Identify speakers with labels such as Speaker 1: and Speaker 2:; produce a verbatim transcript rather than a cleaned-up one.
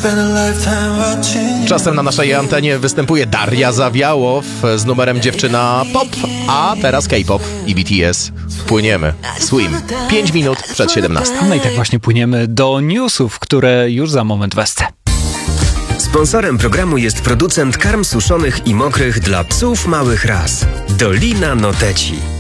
Speaker 1: Czasem na naszej antenie występuje Daria Zawiałow z numerem Dziewczyna Pop, a teraz K-pop i B T S. Płyniemy. Swim. pięć minut przed siedemnastą.
Speaker 2: No i tak właśnie płyniemy do newsów, które już za moment wescę.
Speaker 3: Sponsorem programu jest producent karm suszonych i mokrych dla psów małych ras. Dolina Noteci.